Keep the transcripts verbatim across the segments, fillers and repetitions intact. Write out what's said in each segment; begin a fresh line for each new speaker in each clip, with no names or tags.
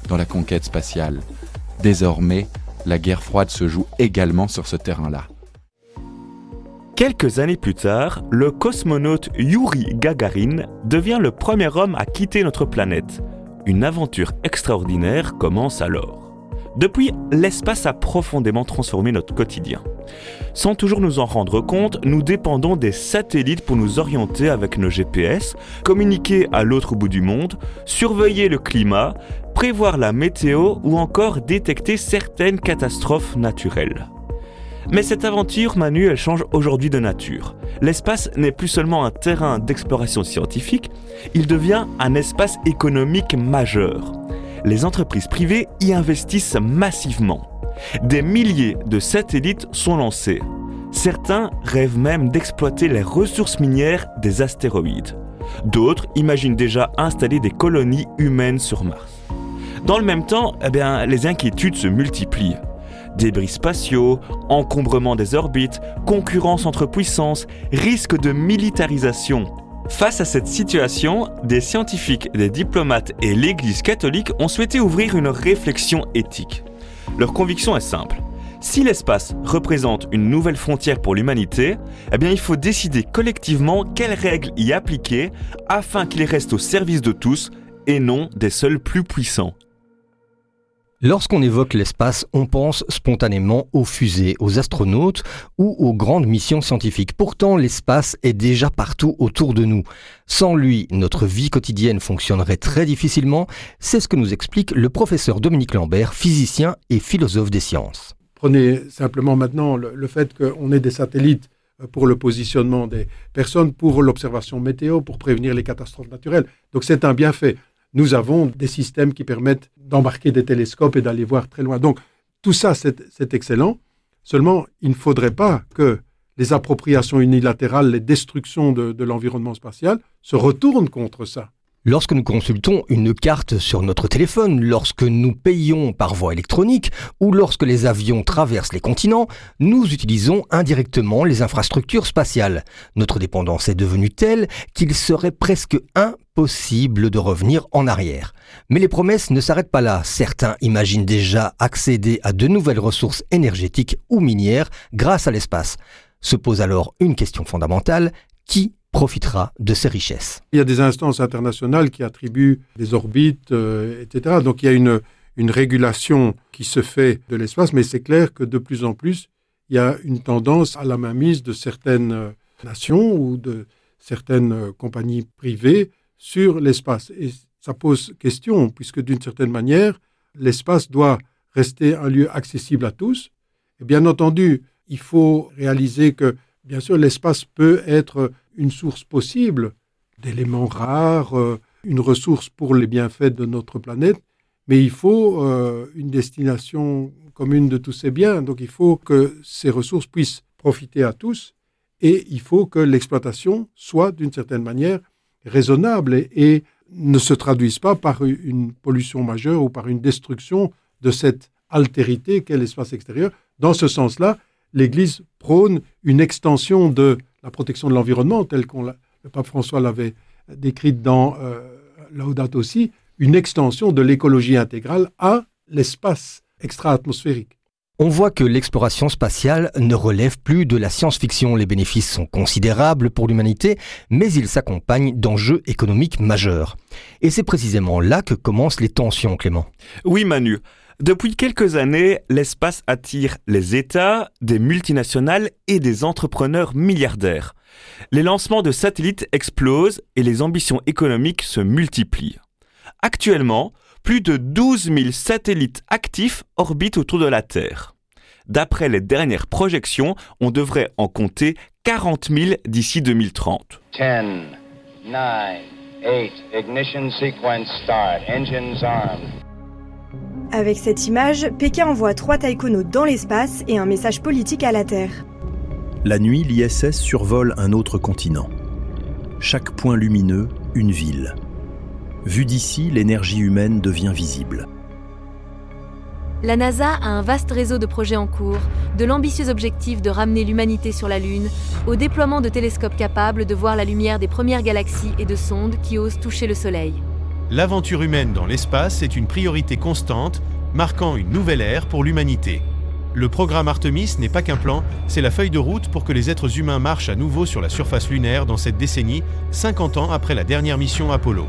dans la conquête spatiale. Désormais, la guerre froide se joue également sur ce terrain-là.
Quelques années plus tard, le cosmonaute Youri Gagarin devient le premier homme à quitter notre planète. Une aventure extraordinaire commence alors. Depuis, l'espace a profondément transformé notre quotidien. Sans toujours nous en rendre compte, nous dépendons des satellites pour nous orienter avec nos G P S, communiquer à l'autre bout du monde, surveiller le climat, prévoir la météo ou encore détecter certaines catastrophes naturelles. Mais cette aventure, Manu, elle change aujourd'hui de nature. L'espace n'est plus seulement un terrain d'exploration scientifique, il devient un espace économique majeur. Les entreprises privées y investissent massivement. Des milliers de satellites sont lancés. Certains rêvent même d'exploiter les ressources minières des astéroïdes. D'autres imaginent déjà installer des colonies humaines sur Mars. Dans le même temps, eh bien, les inquiétudes se multiplient. Débris spatiaux, encombrement des orbites, concurrence entre puissances, risque de militarisation. Face à cette situation, des scientifiques, des diplomates et l'Église catholique ont souhaité ouvrir une réflexion éthique. Leur conviction est simple. Si l'espace représente une nouvelle frontière pour l'humanité, eh bien il faut décider collectivement quelles règles y appliquer afin qu'il reste au service de tous et non des seuls plus puissants.
Lorsqu'on évoque l'espace, on pense spontanément aux fusées, aux astronautes ou aux grandes missions scientifiques. Pourtant, l'espace est déjà partout autour de nous. Sans lui, notre vie quotidienne fonctionnerait très difficilement. C'est ce que nous explique le professeur Dominique Lambert, physicien et philosophe des sciences.
Prenez simplement maintenant le, le fait qu'on ait des satellites pour le positionnement des personnes, pour l'observation météo, pour prévenir les catastrophes naturelles. Donc c'est un bienfait. Nous avons des systèmes qui permettent d'embarquer des télescopes et d'aller voir très loin. Donc, tout ça, c'est, c'est excellent. Seulement, il ne faudrait pas que les appropriations unilatérales, les destructions de, de l'environnement spatial se retournent contre ça.
Lorsque nous consultons une carte sur notre téléphone, lorsque nous payons par voie électronique ou lorsque les avions traversent les continents, nous utilisons indirectement les infrastructures spatiales. Notre dépendance est devenue telle qu'il serait presque impossible de revenir en arrière. Mais les promesses ne s'arrêtent pas là. Certains imaginent déjà accéder à de nouvelles ressources énergétiques ou minières grâce à l'espace. Se pose alors une question fondamentale, qui profitera de ces richesses?
Il y a des instances internationales qui attribuent des orbites, euh, et cetera. Donc il y a une, une régulation qui se fait de l'espace, mais c'est clair que de plus en plus, il y a une tendance à la mainmise de certaines nations ou de certaines compagnies privées sur l'espace. Et ça pose question, puisque d'une certaine manière, l'espace doit rester un lieu accessible à tous. Et bien entendu, il faut réaliser que, bien sûr, l'espace peut être une source possible d'éléments rares, euh, une ressource pour les bienfaits de notre planète, mais il faut euh, une destination commune de tous ces biens. Donc il faut que ces ressources puissent profiter à tous et il faut que l'exploitation soit d'une certaine manière raisonnable et, et ne se traduise pas par une pollution majeure ou par une destruction de cette altérité qu'est l'espace extérieur. Dans ce sens-là, l'Église prône une extension de la protection de l'environnement, telle qu'on l'a, le pape François l'avait décrite dans euh, Laudato Si, une extension de l'écologie intégrale à l'espace extra-atmosphérique.
On voit que l'exploration spatiale ne relève plus de la science-fiction. Les bénéfices sont considérables pour l'humanité, mais ils s'accompagnent d'enjeux économiques majeurs. Et c'est précisément là que commencent les tensions, Clément.
Oui, Manu. Depuis quelques années, l'espace attire les États, des multinationales et des entrepreneurs milliardaires. Les lancements de satellites explosent et les ambitions économiques se multiplient. Actuellement, plus de douze mille satellites actifs orbitent autour de la Terre. D'après les dernières projections, on devrait en compter quarante mille d'ici deux mille trente.
dix, neuf, huit, ignition sequence start, engines armed.
Avec cette image, Pékin envoie trois taïkonautes dans l'espace et un message politique à la Terre.
La nuit, l'I S S survole un autre continent. Chaque point lumineux, une ville. Vu d'ici, l'énergie humaine devient visible.
La NASA a un vaste réseau de projets en cours, de l'ambitieux objectif de ramener l'humanité sur la Lune, au déploiement de télescopes capables de voir la lumière des premières galaxies et de sondes qui osent toucher le Soleil.
l'aventure humaine dans l'espace est une priorité constante, marquant une nouvelle ère pour l'humanité. Le programme Artemis n'est pas qu'un plan, c'est la feuille de route pour que les êtres humains marchent à nouveau sur la surface lunaire dans cette décennie, cinquante ans après la dernière mission Apollo.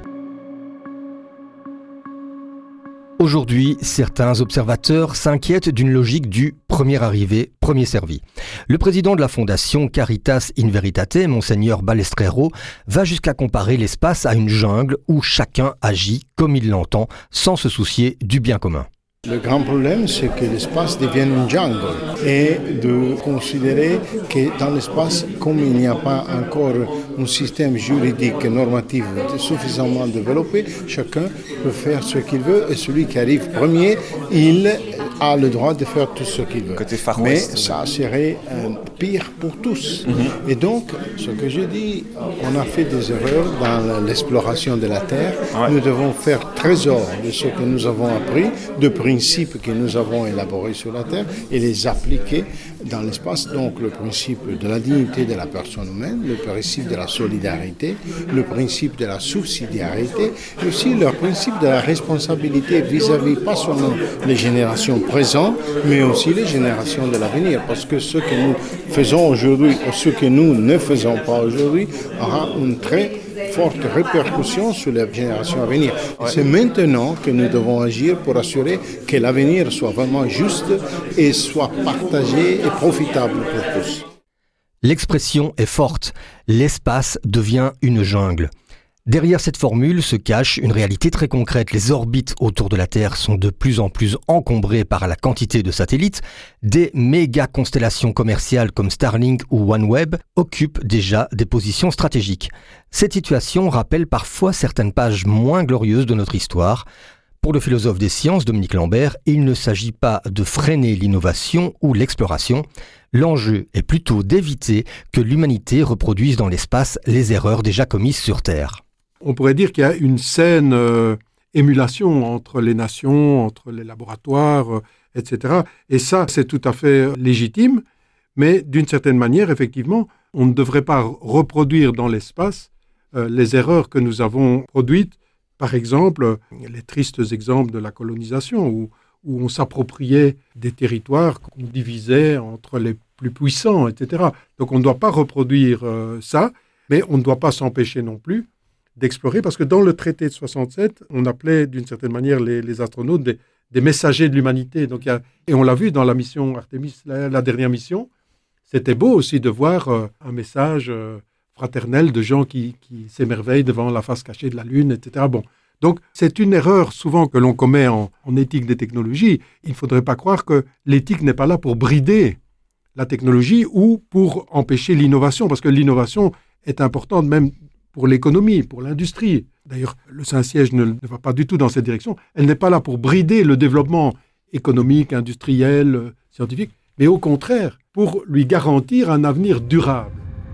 Aujourd'hui, certains observateurs s'inquiètent d'une logique du premier arrivé, premier servi. Le président de la fondation Caritas in Veritate, Monseigneur Balestrero, va jusqu'à comparer l'espace à une jungle où chacun agit comme il l'entend, sans se soucier du bien commun.
Le grand problème, c'est que l'espace devienne une jungle et de considérer que dans l'espace, comme il n'y a pas encore un système juridique et normatif suffisamment développé, chacun peut faire ce qu'il veut et celui qui arrive premier, il a le droit de faire tout ce qu'il veut.
Côté Far
Mais
West,
ça serait euh, pire pour tous. Mm-hmm. Et donc, ce que je dis, on a fait des erreurs dans l'exploration de la Terre. Ouais. Nous devons faire trésor de ce que nous avons appris, de principes que nous avons élaborés sur la Terre et les appliquer dans l'espace. Donc, le principe de la dignité de la personne humaine, le principe de la solidarité, le principe de la subsidiarité, et aussi le principe de la responsabilité vis-à-vis pas seulement les générations présentes, mais aussi les générations de l'avenir. Parce que ce que nous faisons aujourd'hui ou ce que nous ne faisons pas aujourd'hui aura une très forte répercussion sur les générations à venir. Ouais. C'est maintenant que nous devons agir pour assurer que l'avenir soit vraiment juste et soit partagé et profitable pour tous.
L'expression est forte. L'espace devient une jungle. Derrière cette formule se cache une réalité très concrète. Les orbites autour de la Terre sont de plus en plus encombrées par la quantité de satellites. Des méga-constellations commerciales comme Starlink ou OneWeb occupent déjà des positions stratégiques. Cette situation rappelle parfois certaines pages moins glorieuses de notre histoire. Pour le philosophe des sciences, Dominique Lambert, il ne s'agit pas de freiner l'innovation ou l'exploration. L'enjeu est plutôt d'éviter que l'humanité reproduise dans l'espace les erreurs déjà commises sur Terre.
On pourrait dire qu'il y a une saine euh, émulation entre les nations, entre les laboratoires, euh, et cetera. Et ça, c'est tout à fait légitime, mais d'une certaine manière, effectivement, on ne devrait pas reproduire dans l'espace euh, les erreurs que nous avons produites. Par exemple, les tristes exemples de la colonisation, où, où on s'appropriait des territoires qu'on divisait entre les plus puissants, et cetera. Donc on ne doit pas reproduire euh, ça, mais on ne doit pas s'empêcher non plus d'explorer, parce que dans le traité de soixante-sept, on appelait d'une certaine manière les, les astronautes des, des messagers de l'humanité. Donc, il y a, et on l'a vu dans la mission Artemis, la, la dernière mission, c'était beau aussi de voir euh, un message euh, fraternel de gens qui, qui s'émerveillent devant la face cachée de la Lune, et cetera. Bon. Donc, c'est une erreur souvent que l'on commet en, en éthique des technologies. Il ne faudrait pas croire que l'éthique n'est pas là pour brider la technologie ou pour empêcher l'innovation, parce que l'innovation est importante même pour l'économie, pour l'industrie. D'ailleurs, le Saint-Siège ne, ne va pas du tout dans cette direction. Elle n'est pas là pour brider le développement économique, industriel, euh, scientifique, mais au contraire, pour lui garantir un avenir durable.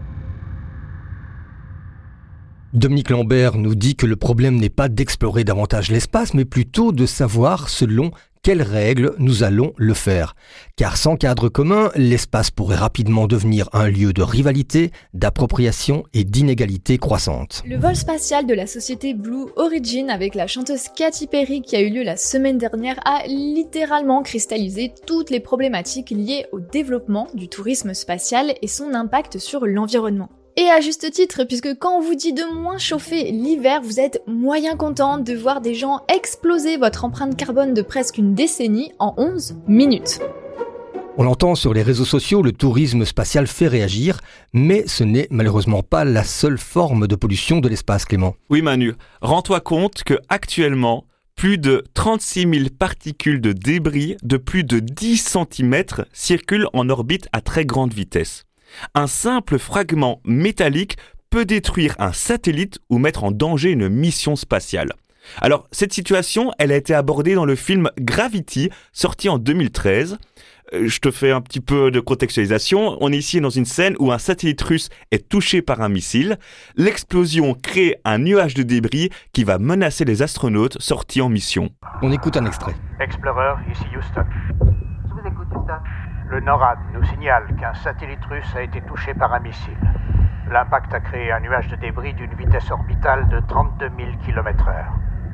Dominique Lambert nous dit que le problème n'est pas d'explorer davantage l'espace, mais plutôt de savoir selon quelles règles nous allons le faire. Car sans cadre commun, l'espace pourrait rapidement devenir un lieu de rivalité, d'appropriation et d'inégalité croissante.
Le vol spatial de la société Blue Origin avec la chanteuse Katy Perry qui a eu lieu la semaine dernière a littéralement cristallisé toutes les problématiques liées au développement du tourisme spatial et son impact sur l'environnement. Et à juste titre, puisque quand on vous dit de moins chauffer l'hiver, vous êtes moyen content de voir des gens exploser votre empreinte carbone de presque une décennie en onze minutes.
On l'entend sur les réseaux sociaux, le tourisme spatial fait réagir, mais ce n'est malheureusement pas la seule forme de pollution de l'espace, Clément.
Oui Manu, rends-toi compte que actuellement, plus de trente-six mille particules de débris de plus de dix centimètres circulent en orbite à très grande vitesse. Un simple fragment métallique peut détruire un satellite ou mettre en danger une mission spatiale. Alors, cette situation, elle a été abordée dans le film Gravity, sorti en deux mille treize. Euh, je te fais un petit peu de contextualisation. On est ici dans une scène où un satellite russe est touché par un missile. L'explosion crée un nuage de débris qui va menacer les astronautes sortis en mission.
On écoute un extrait.
Explorer, ici Houston.
Je vous écoute, Houston.
Le NORAD nous signale qu'un satellite russe a été touché par un missile. L'impact a créé un nuage de débris d'une vitesse orbitale de trente-deux mille kilomètres heure.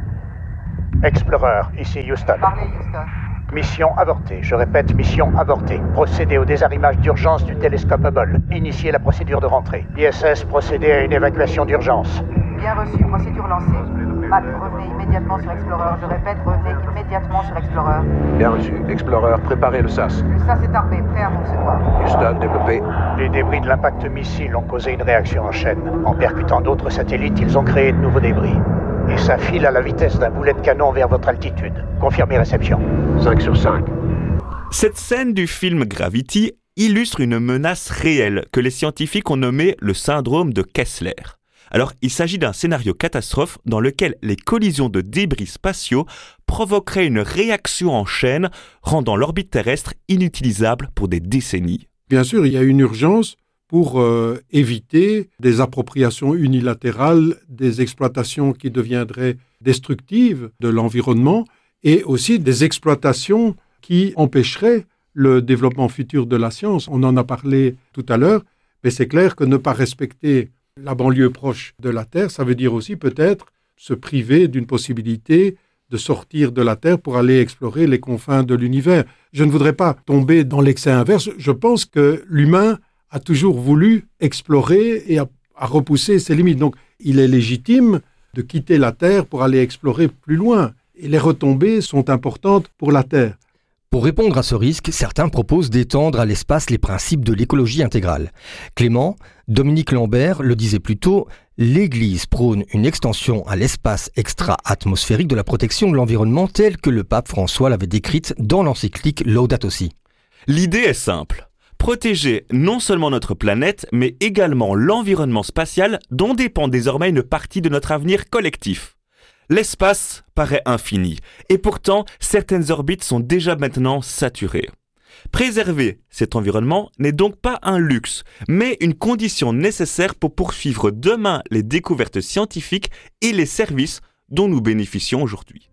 Explorer, ici Houston.
Parlez, Houston.
Mission avortée. Je répète, mission avortée. Procédez au désarrimage d'urgence du télescope Hubble. Initiez la procédure de rentrée. I S S, procédez à une évacuation d'urgence.
Bien reçu. Procédure lancée. Matt, revenez immédiatement sur Explorer. Je répète, revenez immédiatement sur Explorer.
Bien reçu. Explorer, préparez le S A S.
Le S A S est armé, prêt à recevoir.
Houston, développé.
Les débris de l'impact missile ont causé une réaction en chaîne. En percutant d'autres satellites, ils ont créé de nouveaux débris. Et ça file à la vitesse d'un boulet de canon vers votre altitude. Confirmez réception.
cinq sur cinq.
Cette scène du film Gravity illustre une menace réelle que les scientifiques ont nommée le syndrome de Kessler. Alors, il s'agit d'un scénario catastrophe dans lequel les collisions de débris spatiaux provoqueraient une réaction en chaîne, rendant l'orbite terrestre inutilisable pour des décennies.
Bien sûr, il y a une urgence pour euh, éviter des appropriations unilatérales, des exploitations qui deviendraient destructives de l'environnement et aussi des exploitations qui empêcheraient le développement futur de la science. On en a parlé tout à l'heure, mais c'est clair que ne pas respecter la banlieue proche de la Terre, ça veut dire aussi peut-être se priver d'une possibilité de sortir de la Terre pour aller explorer les confins de l'univers. Je ne voudrais pas tomber dans l'excès inverse. Je pense que l'humain a toujours voulu explorer et a, a repoussé ses limites. Donc, il est légitime de quitter la Terre pour aller explorer plus loin. Et les retombées sont importantes pour la Terre.
Pour répondre à ce risque, certains proposent d'étendre à l'espace les principes de l'écologie intégrale. Clément, Dominique Lambert le disait plus tôt, l'Église prône une extension à l'espace extra-atmosphérique de la protection de l'environnement telle que le pape François l'avait décrite dans l'encyclique Laudato Si.
L'idée est simple. Protéger non seulement notre planète, mais également l'environnement spatial dont dépend désormais une partie de notre avenir collectif. L'espace paraît infini, et pourtant certaines orbites sont déjà maintenant saturées. Préserver cet environnement n'est donc pas un luxe, mais une condition nécessaire pour poursuivre demain les découvertes scientifiques et les services dont nous bénéficions aujourd'hui.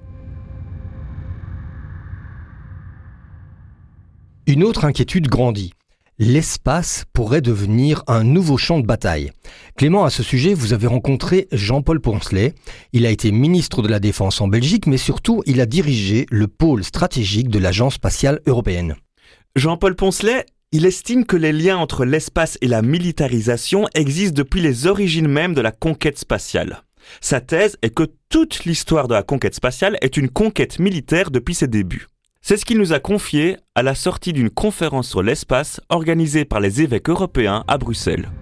Une autre inquiétude grandit. L'espace pourrait devenir un nouveau champ de bataille. Clément, à ce sujet, vous avez rencontré Jean-Paul Poncelet. Il a été ministre de la Défense en Belgique, mais surtout, il a dirigé le pôle stratégique de l'Agence spatiale européenne.
Jean-Paul Poncelet, il estime que les liens entre l'espace et la militarisation existent depuis les origines même de la conquête spatiale. Sa thèse est que toute l'histoire de la conquête spatiale est une conquête militaire depuis ses débuts. C'est ce qu'il nous a confié à la sortie d'une conférence sur l'espace organisée par les évêques européens à Bruxelles.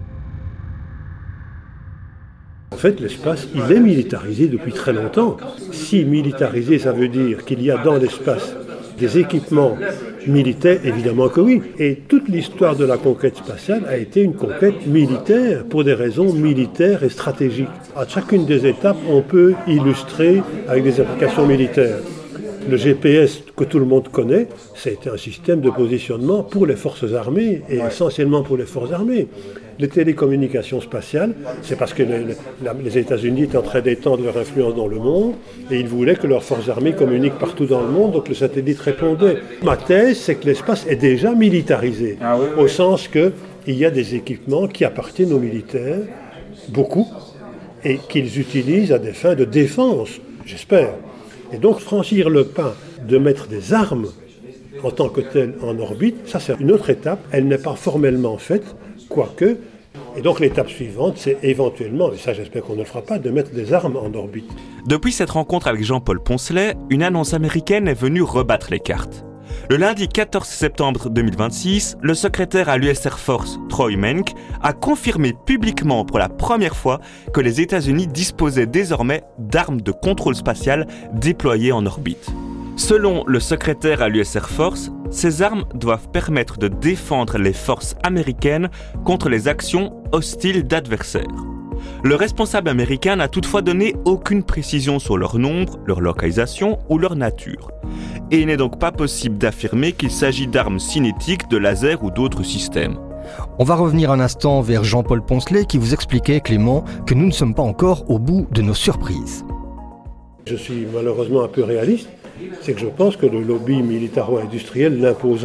En fait, l'espace, il est militarisé depuis très longtemps. Si militarisé, ça veut dire qu'il y a dans l'espace des équipements militaires, évidemment que oui. Et toute l'histoire de la conquête spatiale a été une conquête militaire pour des raisons militaires et stratégiques. À chacune des étapes, on peut illustrer avec des applications militaires. Le G P S que tout le monde connaît, c'est un système de positionnement pour les forces armées et essentiellement pour les forces armées. Les télécommunications spatiales, c'est parce que les, les États-Unis étaient en train d'étendre leur influence dans le monde et ils voulaient que leurs forces armées communiquent partout dans le monde, donc le satellite répondait. Ma thèse, c'est que l'espace est déjà militarisé, ah oui, oui. Au sens qu'il y a des équipements qui appartiennent aux militaires, beaucoup, et qu'ils utilisent à des fins de défense, j'espère. Et donc franchir le pas de mettre des armes en tant que telles en orbite, ça c'est une autre étape, elle n'est pas formellement faite, quoique. Et donc l'étape suivante, c'est éventuellement, et ça j'espère qu'on ne le fera pas, de mettre des armes en orbite.
Depuis cette rencontre avec Jean-Paul Poncelet, une annonce américaine est venue rebattre les cartes. Le lundi quatorze septembre deux mille vingt-six, le secrétaire à l'U S Air Force, Troy Menck, a confirmé publiquement pour la première fois que les États-Unis disposaient désormais d'armes de contrôle spatial déployées en orbite. Selon le secrétaire à l'U S Air Force, ces armes doivent permettre de défendre les forces américaines contre les actions hostiles d'adversaires. Le responsable américain n'a toutefois donné aucune précision sur leur nombre, leur localisation ou leur nature. Et il n'est donc pas possible d'affirmer qu'il s'agit d'armes cinétiques, de lasers ou d'autres systèmes.
On va revenir un instant vers Jean-Paul Poncelet qui vous expliquait, Clément, que nous ne sommes pas encore au bout de nos surprises.
Je suis malheureusement un peu réaliste, c'est que je pense que le lobby militaro-industriel l'imposera.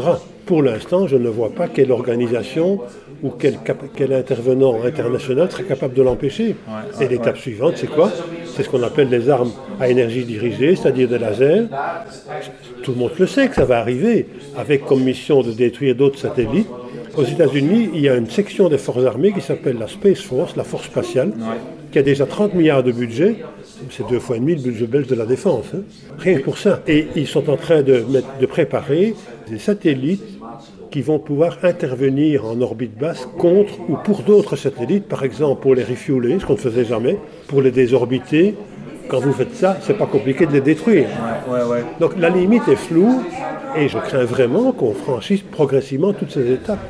Pour l'instant, je ne vois pas quelle organisation ou quel, cap- quel intervenant international serait capable de l'empêcher. Ouais, ouais, Et l'étape ouais. suivante, c'est quoi ? C'est ce qu'on appelle les armes à énergie dirigée, c'est-à-dire des lasers. Tout le monde le sait que ça va arriver, avec comme mission de détruire d'autres satellites. Aux États-Unis, il y a une section des forces armées qui s'appelle la Space Force, la force spatiale, ouais. qui a déjà trente milliards de budget. C'est deux fois et demi le budget belge de la défense. Hein. Rien que pour ça. Et ils sont en train de, mettre, de préparer des satellites qui vont pouvoir intervenir en orbite basse contre ou pour d'autres satellites, par exemple pour les refueler, ce qu'on ne faisait jamais, pour les désorbiter. Quand vous faites ça, c'est pas compliqué de les détruire. Ouais, ouais, ouais. Donc la limite est floue et je crains vraiment qu'on franchisse progressivement toutes ces étapes.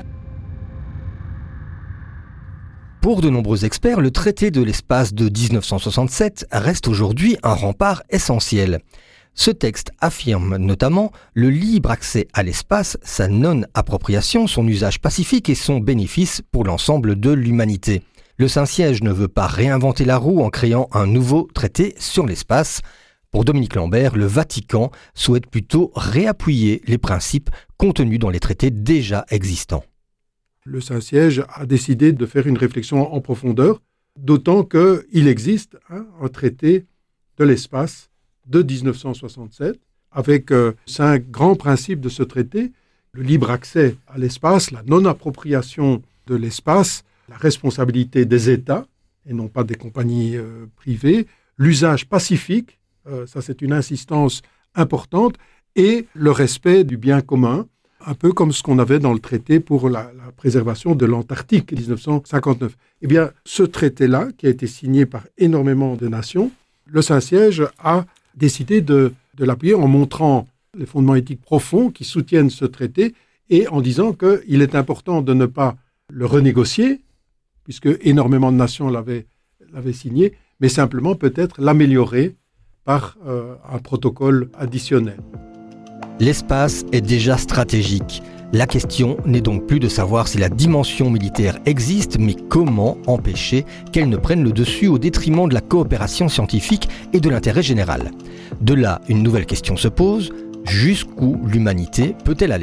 Pour de nombreux experts, le traité de l'espace de dix-neuf cent soixante-sept reste aujourd'hui un rempart essentiel. Ce texte affirme notamment le libre accès à l'espace, sa non-appropriation, son usage pacifique et son bénéfice pour l'ensemble de l'humanité. Le Saint-Siège ne veut pas réinventer la roue en créant un nouveau traité sur l'espace. Pour Dominique Lambert, le Vatican souhaite plutôt réappuyer les principes contenus dans les traités déjà existants.
Le Saint-Siège a décidé de faire une réflexion en profondeur, d'autant qu'il existe hein, un traité de l'espace de dix-neuf cent soixante-sept, avec euh, cinq grands principes de ce traité, le libre accès à l'espace, la non-appropriation de l'espace, la responsabilité des États, et non pas des compagnies euh, privées, l'usage pacifique, euh, ça c'est une insistance importante, et le respect du bien commun, un peu comme ce qu'on avait dans le traité pour la, la préservation de l'Antarctique, dix-neuf cent cinquante-neuf. Eh bien, ce traité-là, qui a été signé par énormément de nations, le Saint-Siège a décidé de, de l'appuyer en montrant les fondements éthiques profonds qui soutiennent ce traité et en disant qu'il est important de ne pas le renégocier, puisque énormément de nations l'avaient, l'avaient signé, mais simplement peut-être l'améliorer par euh, un protocole additionnel.
L'espace est déjà stratégique. La question n'est donc plus de savoir si la dimension militaire existe, mais comment empêcher qu'elle ne prenne le dessus au détriment de la coopération scientifique et de l'intérêt général. De là, une nouvelle question se pose, jusqu'où l'humanité peut-elle aller ?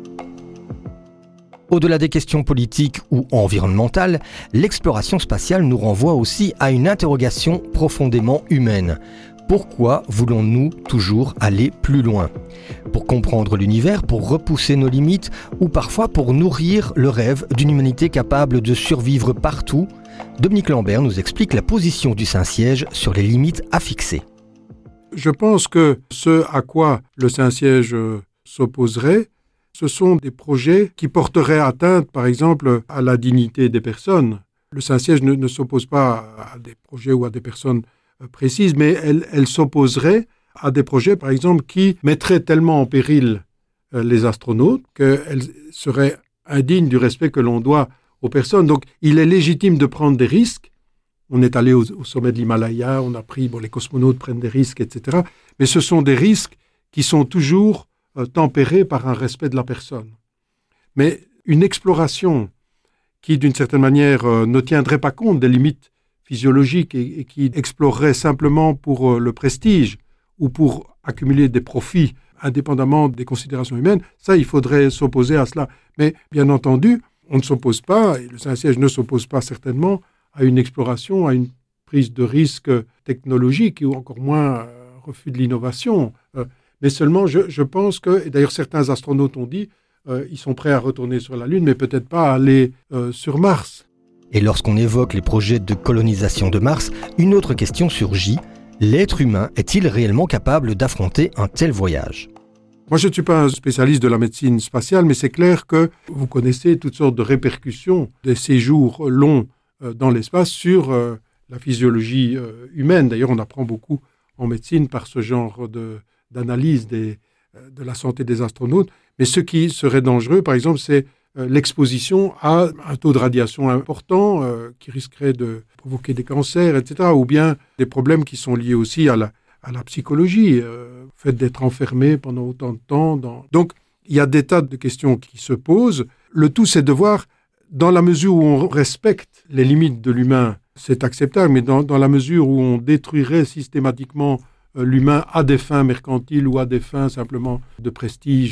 Au-delà des questions politiques ou environnementales, l'exploration spatiale nous renvoie aussi à une interrogation profondément humaine. Pourquoi voulons-nous toujours aller plus loin ? Pour comprendre l'univers, pour repousser nos limites ou parfois pour nourrir le rêve d'une humanité capable de survivre partout, Dominique Lambert nous explique la position du Saint-Siège sur les limites à fixer.
Je pense que ce à quoi le Saint-Siège s'opposerait, ce sont des projets qui porteraient atteinte, par exemple, à la dignité des personnes. Le Saint-Siège ne, ne s'oppose pas à des projets ou à des personnes précises, mais elle, elle s'opposerait à des projets, par exemple, qui mettraient tellement en péril euh, les astronautes qu'elles seraient indignes du respect que l'on doit aux personnes. Donc, il est légitime de prendre des risques. On est allé au, au sommet de l'Himalaya, on a pris, bon, les cosmonautes prennent des risques, et cetera. Mais ce sont des risques qui sont toujours euh, tempérés par un respect de la personne. Mais une exploration qui, d'une certaine manière, euh, ne tiendrait pas compte des limites physiologique et, et qui explorerait simplement pour euh, le prestige ou pour accumuler des profits indépendamment des considérations humaines, ça, il faudrait s'opposer à cela. Mais bien entendu, on ne s'oppose pas, et le Saint-Siège ne s'oppose pas certainement, à une exploration, à une prise de risque technologique ou encore moins euh, refus de l'innovation. Euh, mais seulement, je, je pense que, et d'ailleurs certains astronautes ont dit, euh, ils sont prêts à retourner sur la Lune, mais peut-être pas à aller euh, sur Mars.
Et lorsqu'on évoque les projets de colonisation de Mars, une autre question surgit. L'être humain est-il réellement capable d'affronter un tel voyage ?
Moi, je ne suis pas un spécialiste de la médecine spatiale, mais c'est clair que vous connaissez toutes sortes de répercussions des séjours longs euh, dans l'espace sur euh, la physiologie euh, humaine. D'ailleurs, on apprend beaucoup en médecine par ce genre de, d'analyse des, euh, de la santé des astronautes. Mais ce qui serait dangereux, par exemple, c'est l'exposition à un taux de radiation important euh, qui risquerait de provoquer des cancers, et cetera, ou bien des problèmes qui sont liés aussi à la, à la psychologie, euh, le fait d'être enfermé pendant autant de temps. Dans... Donc, il y a des tas de questions qui se posent. Le tout, c'est de voir, dans la mesure où on respecte les limites de l'humain, c'est acceptable, mais dans, dans la mesure où on détruirait systématiquement euh, l'humain à des fins mercantiles ou à des fins simplement de prestige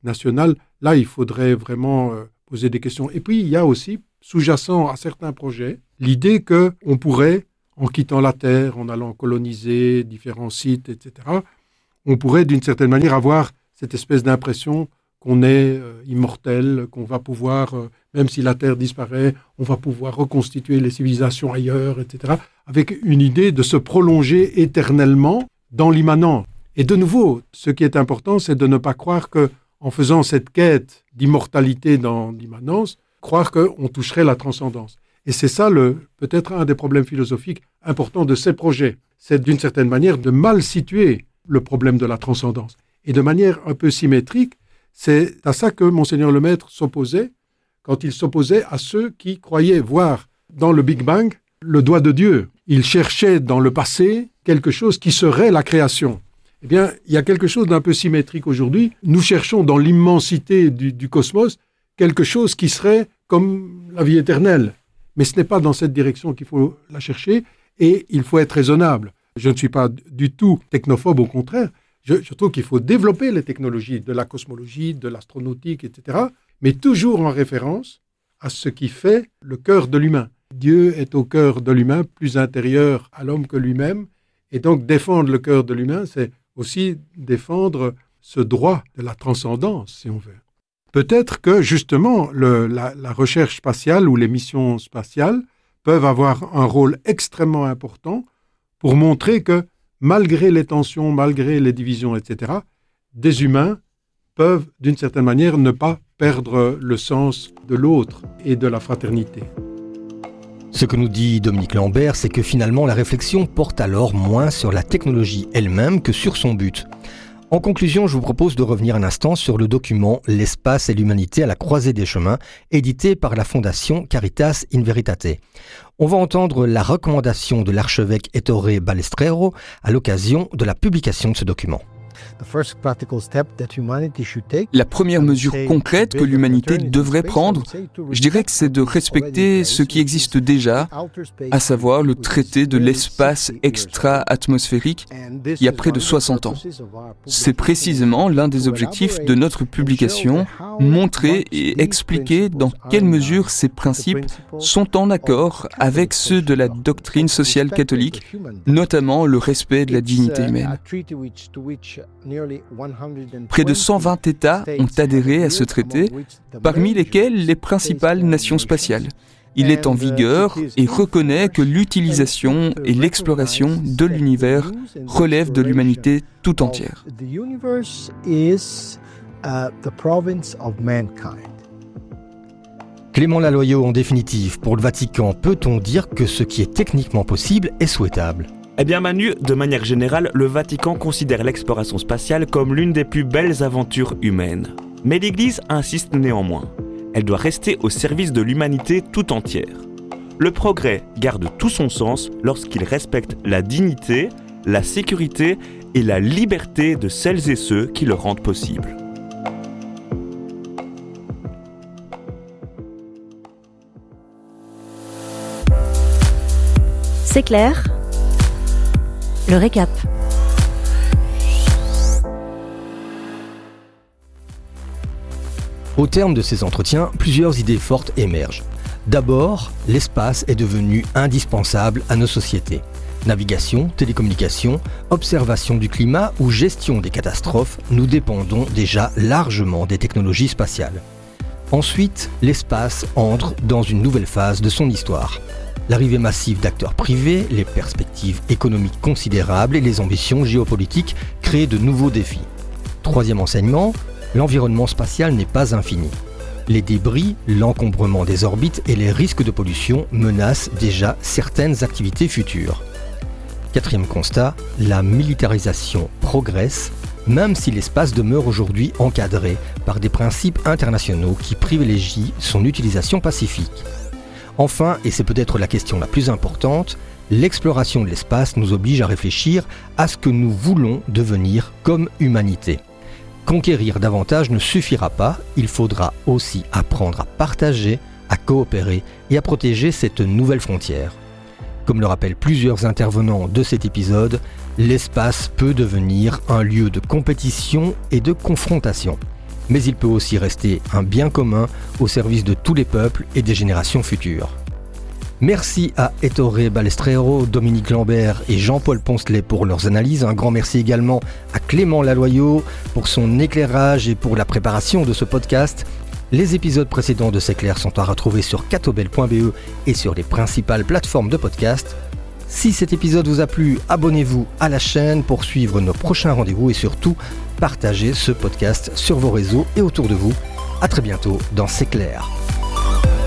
nationale, là, il faudrait vraiment euh, poser des questions. Et puis, il y a aussi, sous-jacent à certains projets, l'idée qu'on pourrait, en quittant la Terre, en allant coloniser différents sites, et cetera, on pourrait, d'une certaine manière, avoir cette espèce d'impression qu'on est euh, immortel, qu'on va pouvoir, euh, même si la Terre disparaît, on va pouvoir reconstituer les civilisations ailleurs, et cetera, avec une idée de se prolonger éternellement dans l'immanent. Et de nouveau, ce qui est important, c'est de ne pas croire qu'en faisant cette quête d'immortalité dans l'immanence, croire qu'on toucherait la transcendance. Et c'est ça, le, peut-être un des problèmes philosophiques importants de ces projets. C'est d'une certaine manière de mal situer le problème de la transcendance. Et de manière un peu symétrique, c'est à ça que Monseigneur Lemaître s'opposait, quand il s'opposait à ceux qui croyaient voir dans le Big Bang le doigt de Dieu. Il cherchait dans le passé quelque chose qui serait la création. Eh bien, il y a quelque chose d'un peu symétrique aujourd'hui. Nous cherchons dans l'immensité du, du cosmos quelque chose qui serait comme la vie éternelle. Mais ce n'est pas dans cette direction qu'il faut la chercher et il faut être raisonnable. Je ne suis pas du tout technophobe, au contraire. Je, je trouve qu'il faut développer les technologies de la cosmologie, de l'astronautique, et cetera, mais toujours en référence à ce qui fait le cœur de l'humain. Dieu est au cœur de l'humain, plus intérieur à l'homme que lui-même, et donc défendre le cœur de l'humain, c'est aussi défendre ce droit de la transcendance, si on veut. Peut-être que, justement, le, la, la recherche spatiale ou les missions spatiales peuvent avoir un rôle extrêmement important pour montrer que, malgré les tensions, malgré les divisions, et cetera, des humains peuvent, d'une certaine manière, ne pas perdre le sens de l'autre et de la fraternité.
Ce que nous dit Dominique Lambert, c'est que finalement la réflexion porte alors moins sur la technologie elle-même que sur son but. En conclusion, je vous propose de revenir un instant sur le document « L'espace et l'humanité à la croisée des chemins » édité par la fondation Caritas in Veritate. On va entendre la recommandation de l'archevêque Ettore Balestrero à l'occasion de la publication de ce document.
La première mesure concrète que l'humanité devrait prendre, je dirais que c'est de respecter ce qui existe déjà, à savoir le traité de l'espace extra-atmosphérique il y a près de soixante ans. C'est précisément l'un des objectifs de notre publication, montrer et expliquer dans quelle mesure ces principes sont en accord avec ceux de la doctrine sociale catholique, notamment le respect de la dignité humaine. Près de cent vingt États ont adhéré à ce traité, parmi lesquels les principales nations spatiales. Il est en vigueur et reconnaît que l'utilisation et l'exploration de l'univers relèvent de l'humanité tout entière.
Clément Laloyau, en définitive, pour le Vatican, peut-on dire que ce qui est techniquement possible est souhaitable ?
Eh bien Manu, de manière générale, le Vatican considère l'exploration spatiale comme l'une des plus belles aventures humaines. Mais l'Église insiste néanmoins. Elle doit rester au service de l'humanité tout entière. Le progrès garde tout son sens lorsqu'il respecte la dignité, la sécurité et la liberté de celles et ceux qui le rendent possible.
C'est clair ? Le récap.
Au terme de ces entretiens, plusieurs idées fortes émergent. D'abord, l'espace est devenu indispensable à nos sociétés. Navigation, télécommunications, observation du climat ou gestion des catastrophes, nous dépendons déjà largement des technologies spatiales. Ensuite, l'espace entre dans une nouvelle phase de son histoire. L'arrivée massive d'acteurs privés, les perspectives économiques considérables et les ambitions géopolitiques créent de nouveaux défis. Troisième enseignement, l'environnement spatial n'est pas infini. Les débris, l'encombrement des orbites et les risques de pollution menacent déjà certaines activités futures. Quatrième constat, la militarisation progresse, même si l'espace demeure aujourd'hui encadré par des principes internationaux qui privilégient son utilisation pacifique. Enfin, et c'est peut-être la question la plus importante, l'exploration de l'espace nous oblige à réfléchir à ce que nous voulons devenir comme humanité. Conquérir davantage ne suffira pas, il faudra aussi apprendre à partager, à coopérer et à protéger cette nouvelle frontière. Comme le rappellent plusieurs intervenants de cet épisode, l'espace peut devenir un lieu de compétition et de confrontation. mais il peut aussi rester un bien commun au service de tous les peuples et des générations futures. Merci à Ettore Balestrero, Dominique Lambert et Jean-Paul Poncelet pour leurs analyses. Un grand merci également à Clément Laloyau pour son éclairage et pour la préparation de ce podcast. Les épisodes précédents de C'est clair sont à retrouver sur catobel point b e et sur les principales plateformes de podcast. Si cet épisode vous a plu, abonnez-vous à la chaîne pour suivre nos prochains rendez-vous et surtout, partagez ce podcast sur vos réseaux et autour de vous. À très bientôt dans C'est clair.